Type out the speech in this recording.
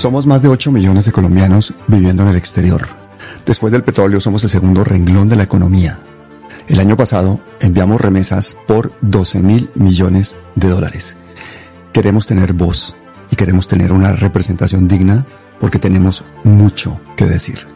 Somos más de 8 millones de colombianos viviendo en el exterior. Después del petróleo somos el segundo renglón de la economía. El año pasado enviamos remesas por 12.000 millones de dólares. Queremos tener voz y queremos tener una representación digna porque tenemos mucho que decir.